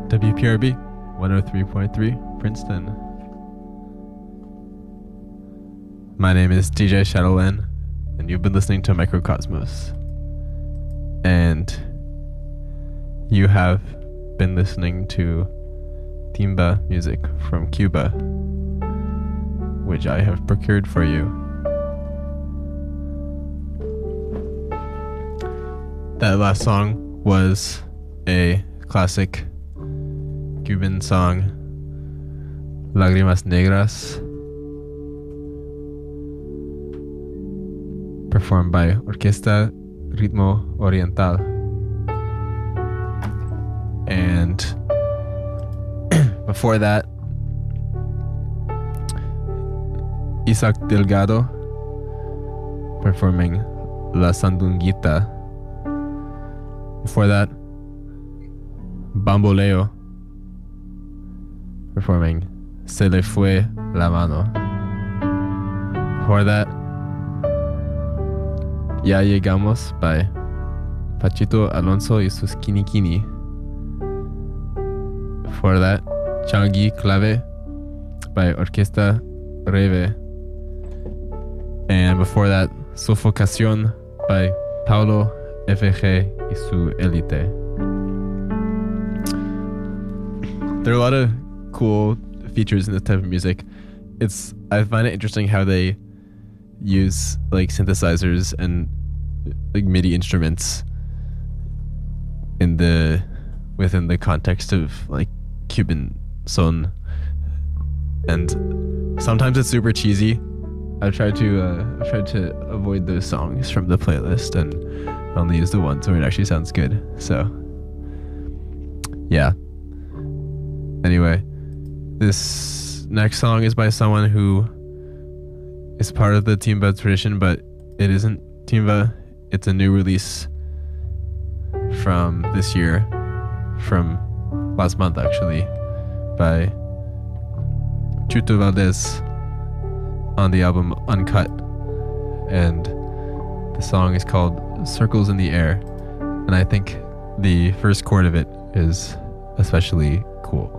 WPRB 103.3 Princeton. My name is DJ Shadowland, and you've been listening to Microcosmos. And you have been listening to timba music from Cuba, which I have procured for you. That last song was a classic Cuban song, Lágrimas Negras, performed by Orquesta Ritmo Oriental. And before that, Isaac Delgado performing La Sandunguita. Before that, Bamboleo performing Se le fue la mano. Before that, Ya Llegamos by Pachito Alonso y sus Kini Kini. Before that, Changi Clave by Orquesta Reve. And before that, Sofocación by Paulo FG y su Elite. There are a lot of cool features in this type of music. I find it interesting how they use like synthesizers and like MIDI instruments within the context of like Cuban son, and sometimes it's super cheesy. I've tried to avoid those songs from the playlist and only use the ones where it actually sounds good. So yeah. Anyway, this next song is by someone who is part of the timba tradition, but it isn't timba. It's a new release from this year, from last month actually, by Chuto Valdez on the album Uncut. And the song is called Circles in the Air. And I think the first chord of it is especially cool.